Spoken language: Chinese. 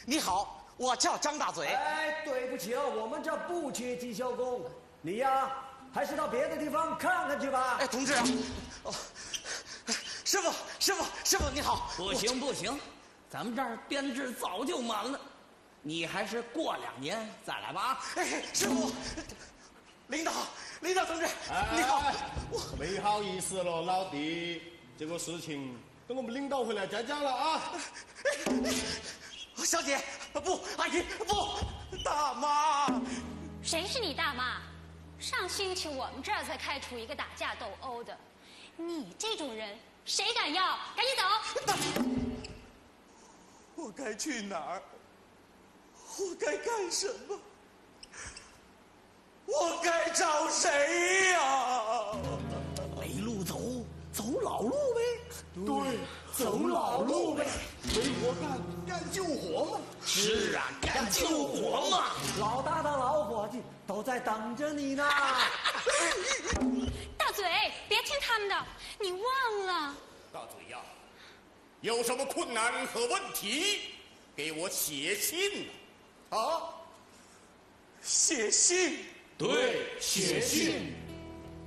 你好，我叫张大嘴。 哎，对不起啊，我们这不缺技校工，你呀，还是到别的地方看看去吧。 哎，同志啊，哦，师傅，你好。 不行，咱们这儿编制早就满了，你还是过2年再来吧。 哎，师傅，领导同志，你好。 没好意思了，老弟，这个事情等我们领导回来再讲了啊。 小姐，不，阿姨，不，大妈。 谁是你大妈？上星期我们这儿才开除一个打架斗殴的，你这种人谁敢要？赶紧走！ 我该去哪儿？我该干什么？我该找谁呀？ 没路走，走老路呗。 对，走老路呗。没活干救活嘛。 是啊，干救活嘛。 老大的老伙计都在等着你呢。 大嘴，别听他们的，你忘了。 大嘴呀，有什么困难和问题，给我写信啊！ 写信？ 对，写信。